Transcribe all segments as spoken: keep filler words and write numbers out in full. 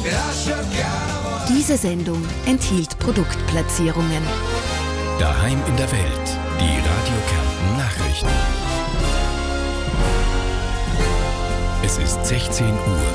Diese Sendung enthielt Produktplatzierungen. Daheim in der Welt, die Radio Kärnten Nachrichten. Es ist sechzehn Uhr.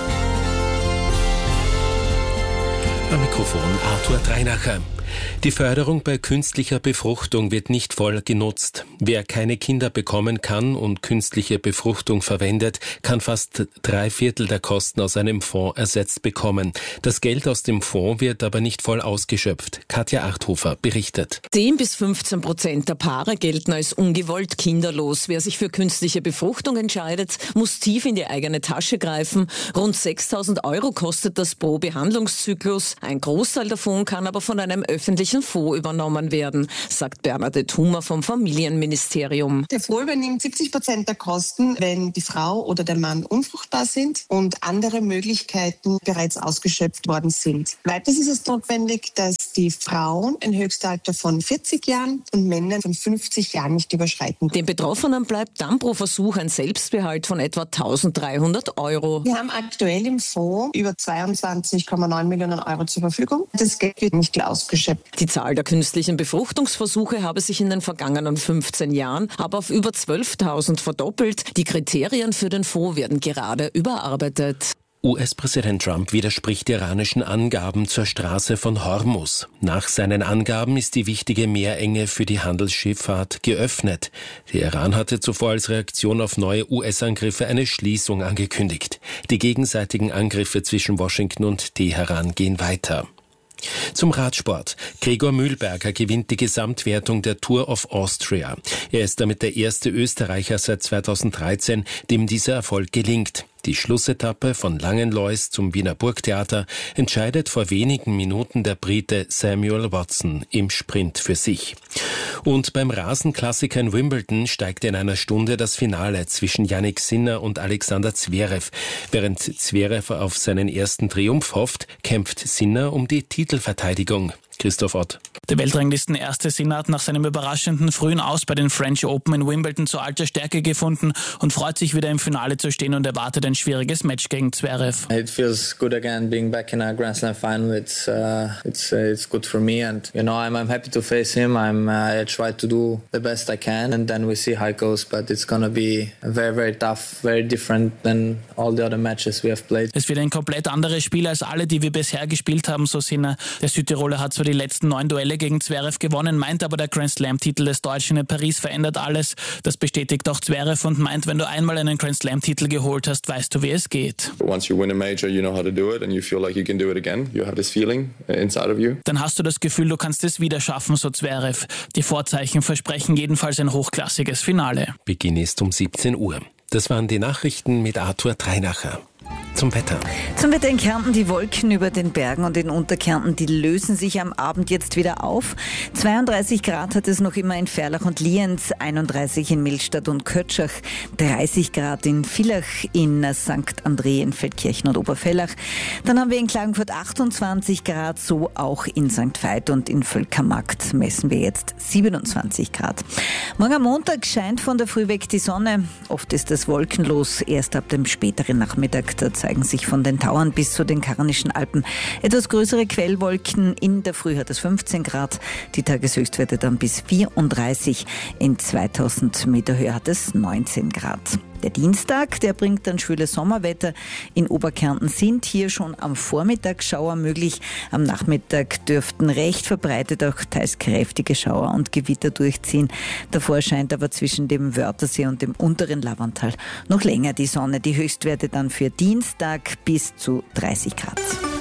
Am Mikrofon Arthur Dreinacher. Die Förderung bei künstlicher Befruchtung wird nicht voll genutzt. Wer keine Kinder bekommen kann und künstliche Befruchtung verwendet, kann fast drei Viertel der Kosten aus einem Fonds ersetzt bekommen. Das Geld aus dem Fonds wird aber nicht voll ausgeschöpft. Katja Achthofer berichtet. zehn bis fünfzehn Prozent der Paare gelten als ungewollt kinderlos. Wer sich für künstliche Befruchtung entscheidet, muss tief in die eigene Tasche greifen. Rund sechstausend Euro kostet das pro Behandlungszyklus. Ein Großteil davon kann aber von einem öffentlichen Fonds übernommen werden, sagt Bernadette Hummer vom Familienministerium. Der Fonds übernimmt siebzig Prozent der Kosten, wenn die Frau oder der Mann unfruchtbar sind und andere Möglichkeiten bereits ausgeschöpft worden sind. Weiters ist es notwendig, dass die Frauen ein Höchstalter von vierzig Jahren und Männer von fünfzig Jahren nicht überschreiten. Den Betroffenen bleibt dann pro Versuch ein Selbstbehalt von etwa eintausenddreihundert Euro. Wir haben aktuell im Fonds über zweiundzwanzig Komma neun Millionen Euro zur Verfügung. Das Geld wird nicht ausgeschöpft. Die Zahl der künstlichen Befruchtungsversuche habe sich in den vergangenen fünfzehn Jahren aber auf über zwölftausend verdoppelt. Die Kriterien für den Fonds werden gerade überarbeitet. U S-Präsident Trump widerspricht iranischen Angaben zur Straße von Hormuz. Nach seinen Angaben ist die wichtige Meerenge für die Handelsschifffahrt geöffnet. Der Iran hatte zuvor als Reaktion auf neue U S-Angriffe eine Schließung angekündigt. Die gegenseitigen Angriffe zwischen Washington und Teheran gehen weiter. Zum Radsport. Gregor Mühlberger gewinnt die Gesamtwertung der Tour of Austria. Er ist damit der erste Österreicher seit zweitausenddreizehn, dem dieser Erfolg gelingt. Die Schlussetappe von Langenlois zum Wiener Burgtheater entscheidet vor wenigen Minuten der Brite Samuel Watson im Sprint für sich. Und beim Rasenklassiker in Wimbledon steigt in einer Stunde das Finale zwischen Jannik Sinner und Alexander Zverev. Während Zverev auf seinen ersten Triumph hofft, kämpft Sinner um die Titelverteidigung. Christoph Ott. Der Weltranglisten-Erste Sinner hat nach seinem überraschenden frühen Aus bei den French Open in Wimbledon zu alter Stärke gefunden und freut sich wieder im Finale zu stehen und erwartet ein schwieriges Match gegen Zverev. It feels good again being back in a Grand Slam final. It's uh, it's uh, it's good for me, and you know I'm I'm happy to face him. I'm uh, I try to do the best I can, and then we see how it goes. But it's gonna be very very tough, very different than all the other matches we have played. Es wird ein komplett anderes Spiel als alle, die wir bisher gespielt haben, so Sinner. Der Südtiroler hat zwar die letzten neun Duelle gegen Zverev gewonnen, meint aber, der Grand Slam-Titel des Deutschen in Paris verändert alles. Das bestätigt auch Zverev und meint, wenn du einmal einen Grand Slam-Titel geholt hast, weißt du, wie es geht. Once you win a major, you know how to do it and you feel like you can do it again. You have this feeling inside of you. Dann hast du das Gefühl, du kannst es wieder schaffen, so Zverev. Die Vorzeichen versprechen jedenfalls ein hochklassiges Finale. Beginn ist um siebzehn Uhr. Das waren die Nachrichten mit Arthur Dreinacher. Zum Wetter. Zum Wetter in Kärnten, die Wolken über den Bergen und in Unterkärnten, die lösen sich am Abend jetzt wieder auf. zweiunddreißig Grad hat es noch immer in Ferlach und Lienz, einunddreißig in Millstatt und Kötschach, dreißig Grad in Villach, in Sankt André, in Feldkirchen und Oberfellach. Dann haben wir in Klagenfurt achtundzwanzig Grad, so auch in Sankt Veit und in Völkermarkt messen wir jetzt siebenundzwanzig Grad. Morgen am Montag scheint von der Früh weg die Sonne. Oft ist es wolkenlos, erst ab dem späteren Nachmittag. Da zeigen sich von den Tauern bis zu den Karnischen Alpen etwas größere Quellwolken. In der Früh hat es fünfzehn Grad, die Tageshöchstwerte dann bis vierunddreißig. In zweitausend Meter Höhe hat es neunzehn Grad. Der Dienstag, der bringt dann schwüles Sommerwetter. In Oberkärnten sind hier schon am Vormittag Schauer möglich. Am Nachmittag dürften recht verbreitet auch teils kräftige Schauer und Gewitter durchziehen. Davor scheint aber zwischen dem Wörthersee und dem unteren Lavantal noch länger die Sonne. Die Höchstwerte dann für Dienstag bis zu dreißig Grad.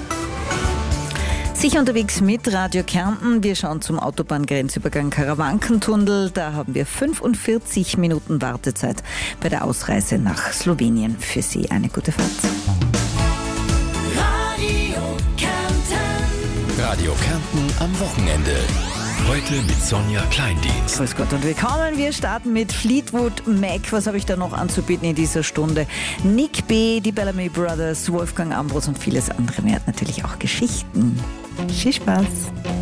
Sicher unterwegs mit Radio Kärnten. Wir schauen zum Autobahngrenzübergang Karawankentunnel. Da haben wir fünfundvierzig Minuten Wartezeit bei der Ausreise nach Slowenien. Für Sie eine gute Fahrt. Radio Kärnten. Radio Kärnten am Wochenende. Heute mit Sonja Kleindienst. Grüß Gott und willkommen. Wir starten mit Fleetwood Mac. Was habe ich da noch anzubieten in dieser Stunde? Nick B., die Bellamy Brothers, Wolfgang Ambros und vieles andere mehr. Natürlich auch Geschichten. Viel Spaß.